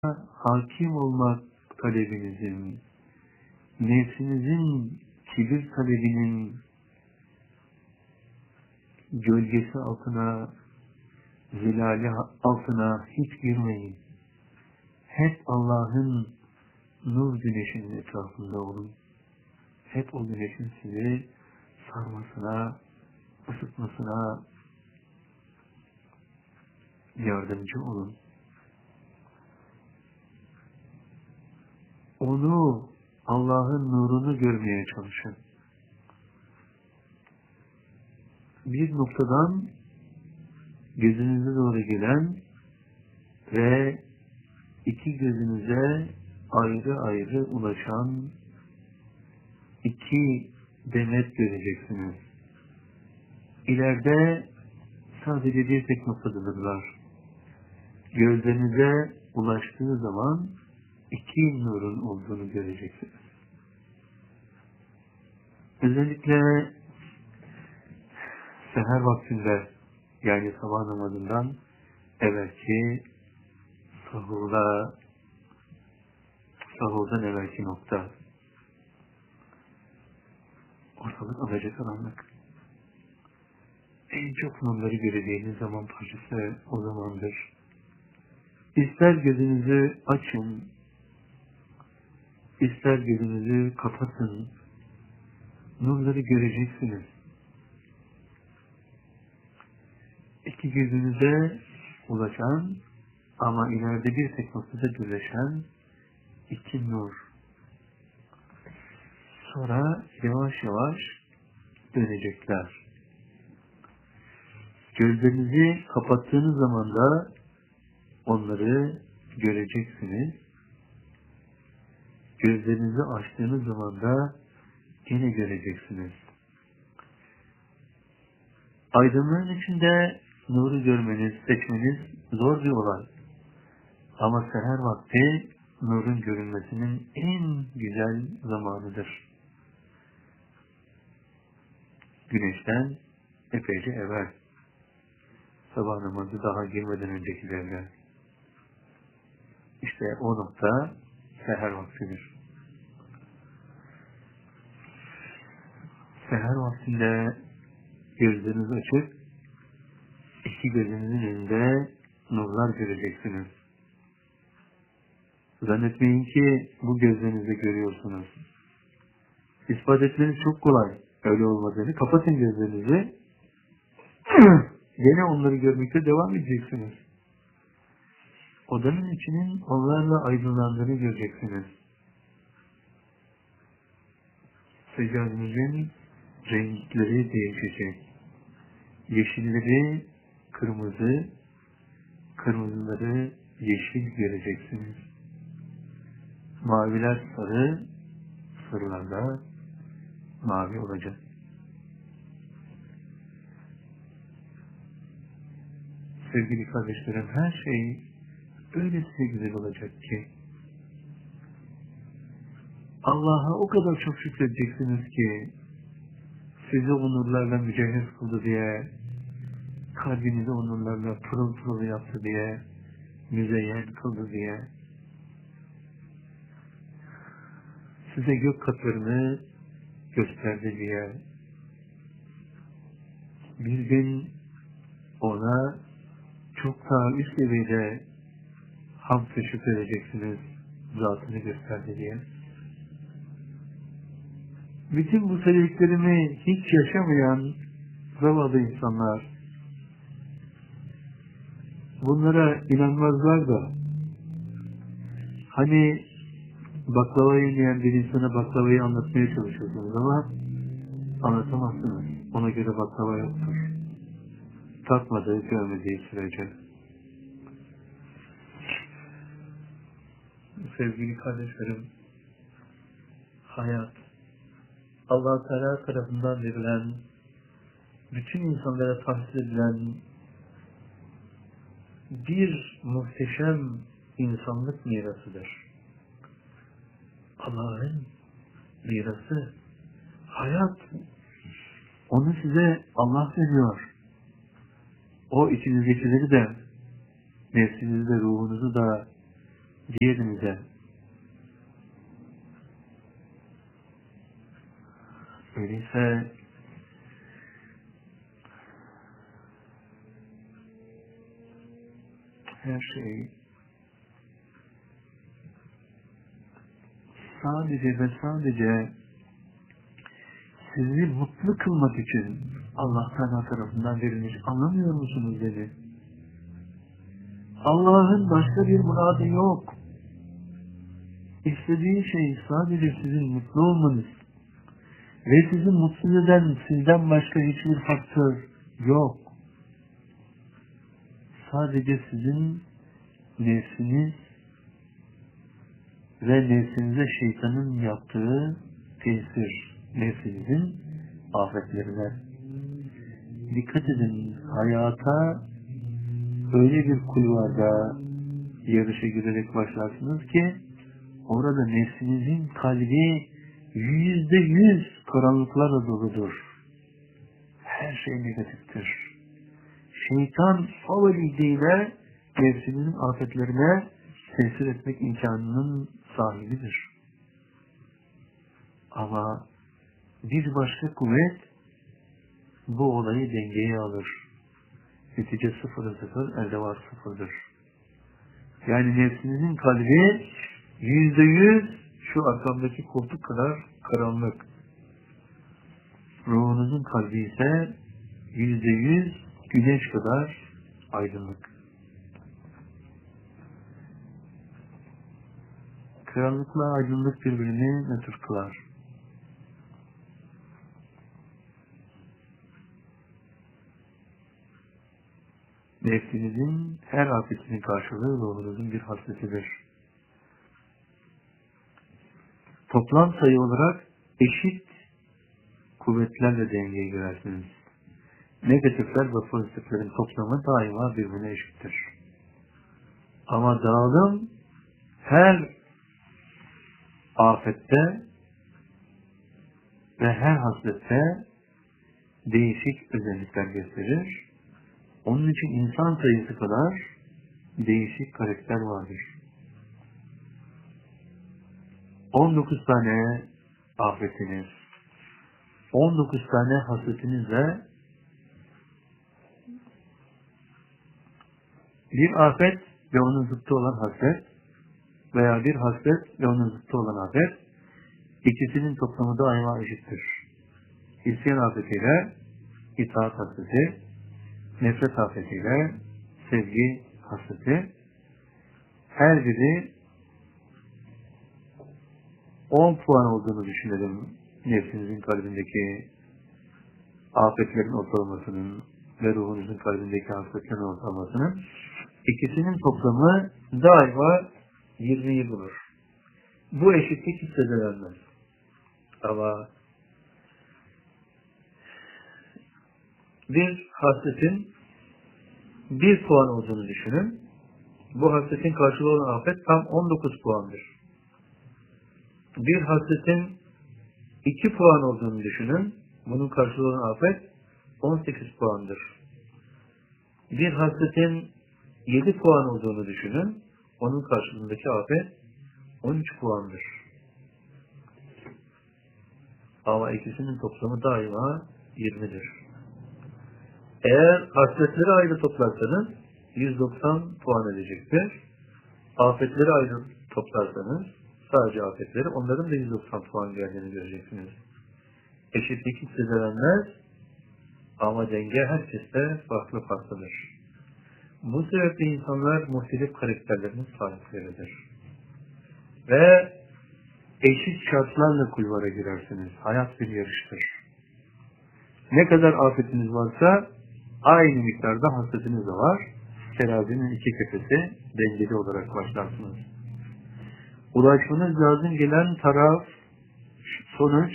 hakim olmak talebinizin, nefsinizin kibir talebinin gölgesi altına, zilali altına hiç girmeyin. Hep Allah'ın nur güneşinin etrafında olun. Hep o güneşin sizi sarmasına, ısıtmasına yardımcı olun. Onu, Allah'ın nurunu görmeye çalışın. Bir noktadan gözünüze doğru gelen ve iki gözünüze ayrı ayrı ulaşan iki demet göreceksiniz. İleride sadece bir tek noktadadırlar. Gözlerinize ulaştığı zaman iki nurun olduğunu göreceksiniz. Özellikle seher vaktinde, yani sabah namazından evvelki sahurdan evvelki nokta, ortalık alacakaranlık. En çok nurları göreceğiniz zaman parçası o zamandır. İster gözünüzü açın, ister gözünüzü kapatın, nurları göreceksiniz. İki gözünüze ulaşan ama ileride bir tek noktada birleşen iki nur. Sonra yavaş yavaş dönecekler. Gözlerinizi kapattığınız zaman da onları göreceksiniz. Gözlerinizi açtığınız zaman da yine göreceksiniz. Aydınlığın içinde nuru görmeniz, seçmeniz zor bir olay. Ama seher vakti nurun görünmesinin en güzel zamanıdır. Güneşten epeyce evvel. Sabah namazı daha girmeden öncekilerle. İşte o nokta seher vaktidir. Seher vaktinde gözlerinizi açıp iki gözünüzün önünde nurlar göreceksiniz. Zannetmeyin ki bu gözlerinizle görüyorsunuz. İspat etmeniz çok kolay. Öyle olmadığını. Kapatın gözlerinizi. Yine onları görmekte devam edeceksiniz. Odanın içinin onlarla aydınlandığını göreceksiniz. Seccadenizin renkleri değişecek. Yeşilleri kırmızı, kırmızıları yeşil göreceksiniz. Maviler sarı, sarılar da mavi olacak. Sevgili kardeşlerim, her şey öylesine güzel olacak ki Allah'a o kadar çok şükredeceksiniz ki sizi o nurlarla mücehhez kıldı diye, kalbinizi o nurlarla pırıl pırıl yaptı diye, müzeyyen kıldı diye, size gök katlarını gösterdi diye, bir gün ona çok daha üst seviyede hamd ve şükredeceksiniz, zatını gösterdi diye. Bütün bu söylediklerimi hiç yaşamayan zavallı insanlar bunlara inanmazlar da, hani baklava yemeyen bir insana baklavayı anlatmaya çalışıyorsunuz ama anlatamazsınız. Ona göre baklava yoktur. Tatmadığı, görmediği sürece. Sevgili kardeşlerim, hayat, Allah-u Teala tarafından verilen, bütün insanlara tahsis edilen bir muhteşem insanlık mirasıdır. Allah'ın mirası, hayat, onu size Allah veriyor. O içinizdekileri de, nefsinizi de, ruhunuzu da diğerinize. Öyleyse her şey sadece ve sadece sizi mutlu kılmak için Allah Teala tarafından verilmiş. Anlamıyor musunuz beni? Allah'ın başka bir muradı yok. İstediği şey sadece sizin mutlu olmanız ve sizi mutsuz eden sizden başka hiçbir faktör yok. Sadece sizin nefsiniz ve nefsinize şeytanın yaptığı tesir, nefsinizin afetlerine. Dikkat edin, hayata öyle bir kulvarda yarışa girerek başlarsınız ki orada nefsinizin kalbi %100 karanlıklarla doludur. Her şey negatiftir. Şeytan favoriyle nefsinizin afetlerine tesir etmek imkanının sahibidir. Ama bir başka kuvvet bu olayı dengeye alır. Netice 0'a 0, elde var 0'dır. Yani nefsinizin kalbi %100 şu arkamdaki koltuk kadar karanlık. Ruhunuzun kalbi ise %100 güneş kadar aydınlık. Karanlıkla aydınlık birbirini nötr kılar. Nefsinizin her afetinin karşılığı ruhunuzun bir hasletidir. Toplam sayı olarak eşit kuvvetlerle dengeye girersiniz. Negatifler ve pozitiflerin toplamı daima birbirine eşittir. Ama dağılım her afette ve her haslette değişik özellikler gösterir. Onun için insan sayısı kadar değişik karakter vardır. 19 tane afetiniz, 19 tane hasretinizle bir afet ve onun zıttı olan hasret veya bir hasret ve onun zıttı olan afet, ikisinin toplamı daima eşittir. İsyan afetiyle itaat hasreti, nefret afetiyle sevgi hasreti, her biri 10 puan olduğunu düşünelim. Nefsinizin kalbindeki afetlerin ortalamasının ve ruhunuzun kalbindeki hasretlerin ortalamasının, ikisinin toplamı daima 20'yi bulur. Bu eşitlik hissedilemez. Ama bir hasretin 1 puan olduğunu düşünün. Bu hasretin karşılığı olan afet tam 19 puandır. Bir hasretin 2 puan olduğunu düşünün. Bunun karşılığı olan afet 18 puandır. Bir hasretin 7 puan olduğunu düşünün. Onun karşılığındaki afet 13 puandır. Ama ikisinin toplamı daima 20'dir. Eğer hasretleri ayrı toplarsanız 190 puan edecektir. Afetleri ayrı toplarsanız, sadece afetleri, onların da 190 puan geldiğini göreceksiniz. Eşitlik hissedilenmez ama denge herkeste farklı farklıdır. Bu sebeple insanlar muhtelif karakterlerinin sahipleridir. Ve eşit şartlarla kulvara girersiniz. Hayat bir yarıştır. Ne kadar afetiniz varsa aynı miktarda hasretiniz de var. Terazinin iki kefesi dengeli olarak başlarsınız. Ulaşmanız lazım gelen taraf, sonuç,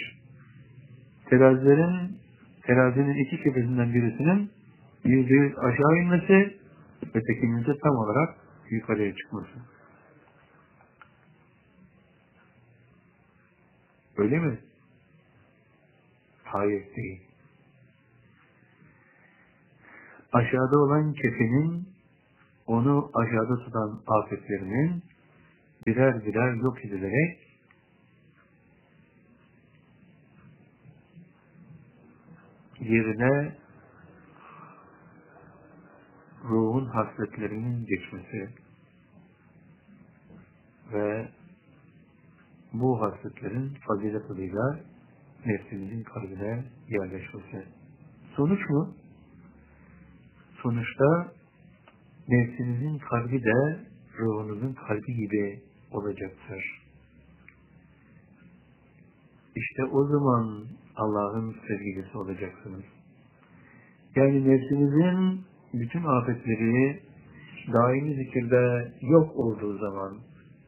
terazinin iki kefesinden birisinin %100 aşağı inmesi, ötekinin de tam olarak yukarıya çıkması. Öyle mi? Hayır değil. Aşağıda olan kefenin onu aşağıda tutan afetlerinin birer birer yok edilerek yerine ruhun hasletlerinin geçmesi ve bu hasletlerin fazilet adıyla nefsimizin kalbine yerleşmesi. Sonuç mu? Sonuçta nefsinizin kalbi de ruhunuzun kalbi gibi olacaktır. İşte o zaman Allah'ın sevgilisi olacaksınız. Yani nefsinizin bütün afetleri daimi zikirde yok olduğu zaman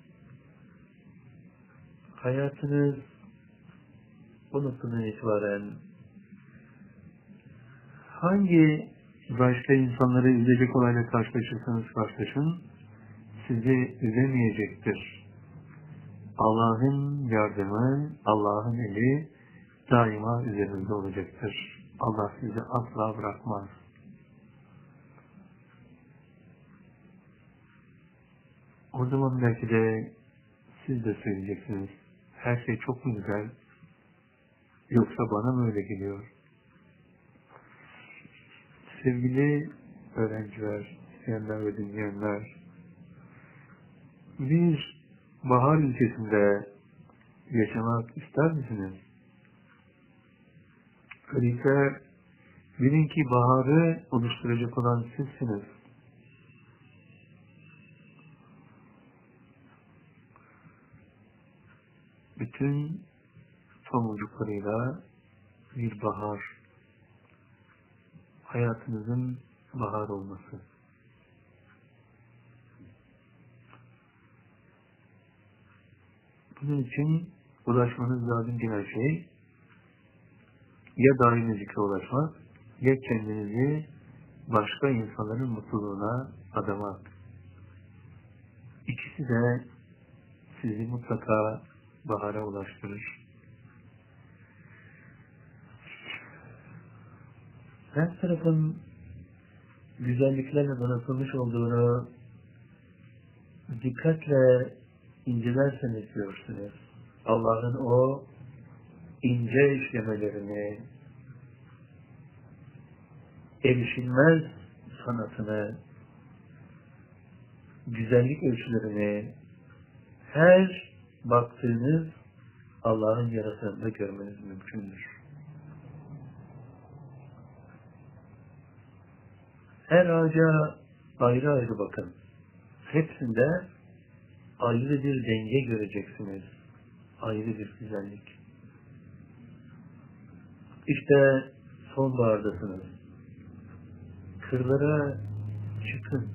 hayatınız o noktadan itibaren hangi başka insanları üzecek olayla karşılaşırsanız karşılaşın, sizi üzemeyecektir. Allah'ın yardımı, Allah'ın eli daima üzerinizde olacaktır. Allah sizi asla bırakmaz. O zaman belki de siz de söyleyeceksiniz. Her şey çok mu güzel? Yoksa bana mı öyle geliyor? Sevgili öğrenciler, isteyenler ve dinleyenler, bir bahar ülkesinde yaşamak ister misiniz? Öyleyse bilin ki baharı oluşturacak olan sizsiniz. Bütün tomurcuklarıyla bir bahar, hayatınızın bahar olması. Bunun için ulaşmanız lazım gelen şey, ya daimi zikre ulaşmak, ya kendinizi başka insanların mutluluğuna adamak. İkisi de sizi mutlaka bahara ulaştırır. Her tarafın güzelliklerle donatılmış olduğunu dikkatle incelerseniz görürsünüz. Allah'ın o ince işlemelerini, erişilmez sanatını, güzellik ölçülerini her baktığınız Allah'ın yaratığında görmeniz mümkündür. Her ağaca ayrı ayrı bakın. Hepsinde ayrı bir denge göreceksiniz. Ayrı bir güzellik. İşte sonbahardasınız. Kırlara çıkın.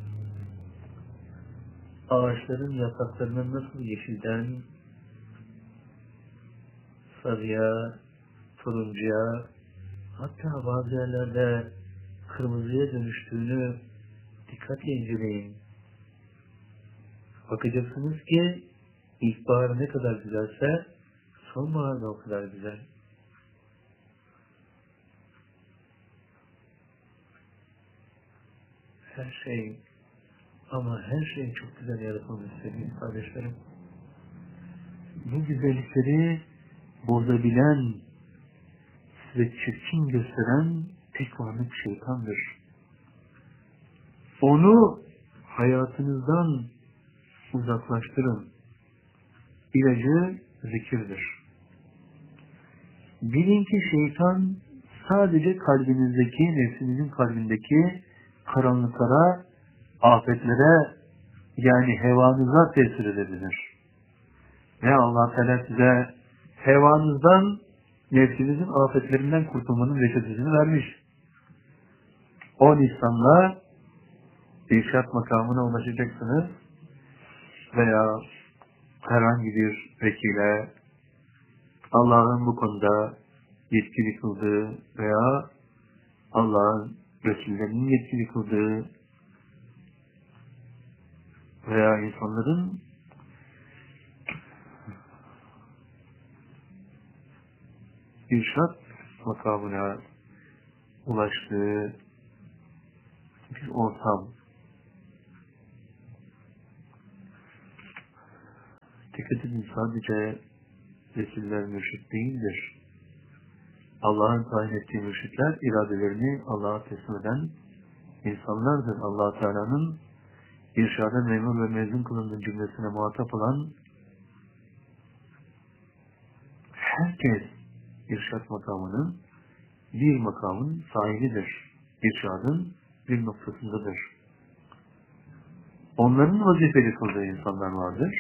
Ağaçların yapraklarının nasıl yeşilden sarıya, turuncuya, hatta bazı yerlerde kırmızıya dönüştüğünü dikkatle inceleyin. Bakacaksınız ki ilkbahar ne kadar güzelse sonbahar da o kadar güzel. Her şey, ama her şey çok güzel yaratılmış sevgili kardeşlerim. Bu güzellikleri bozabilen ve çirkin gösteren tek varlık şeytandır. Onu hayatınızdan uzaklaştırın. İlacı zikirdir. Bilin ki şeytan sadece kalbinizdeki, nefsinizin kalbindeki karanlıklara, afetlere, yani hevanıza tesir edebilir. Ve Allah Teala size hevanızdan, nefsinizin afetlerinden kurtulmanın reçetesini vermiş. O lisanla irşat makamına ulaşacaksınız veya herhangi bir vekile Allah'ın bu konuda yetkili kıldığı veya Allah'ın Resullerinin yetkili kıldığı veya insanların irşat makamına ulaştığı bir ortam Dikkat edin, sadece Resuller mürşit değildir. Allah'ın tayin ettiği mürşitler, iradelerini Allah'a teslim eden insanlardır. Allah Teala'nın irşada memur ve mezun kılındığı cümlesine muhatap olan herkes irşad makamının bir makamın sahibidir. İrşadın bir noktasındadır. Onların vazifeli kıldığı insanlar vardır.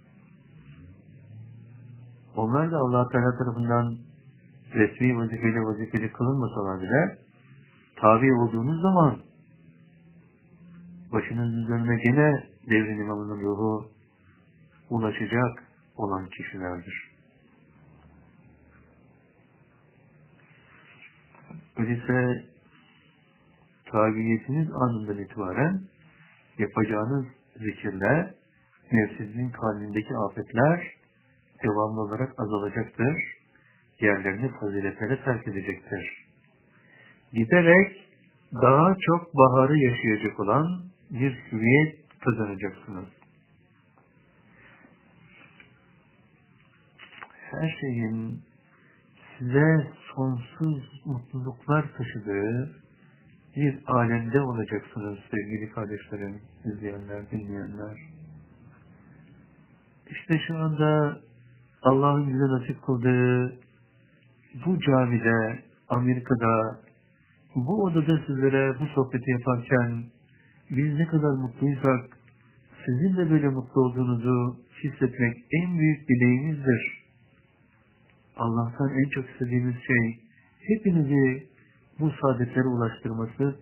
Onlar da Allah Teala tarafından resmi vazifeli kılınmasalar bile tabi olduğunuz zaman başınızın üzerine gene devrin imamının ruhu ulaşacak olan kişilerdir. Öyleyse tabiyetiniz anından itibaren yapacağınız zikirle nefsinizin kalbindeki afetler devamlı olarak azalacaktır. Yerlerini faziletlere terk edecektir. Giderek daha çok baharı yaşayacak olan bir hüviyet kazanacaksınız. Her şeyin size sonsuz mutluluklar taşıdığı bir alemde olacaksınız sevgili kardeşlerim, izleyenler, dinleyenler. İşte şu anda Allah'ın bize nasip kıldığı bu camide, Amerika'da, bu odada sizlere bu sohbeti yaparken biz ne kadar mutluysak sizin de böyle mutlu olduğunuzu hissetmek en büyük dileğimizdir. Allah'tan en çok istediğimiz şey hepinizi bu saadetlere ulaştırması.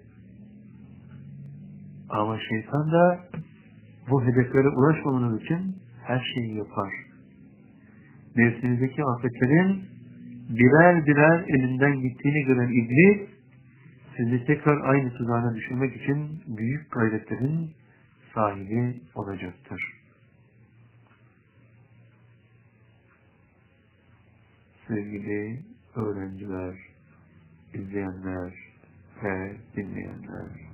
Ama şeytan da bu hedeflere ulaşmamanız için her şeyi yapar. Nefsinizdeki afetlerin birer birer elinden gittiğini gören iblis sizi tekrar aynı tuzağına düşürmek için büyük gayretlerin sahibi olacaktır. Sevgili öğrenciler, izleyenler ve dinleyenler,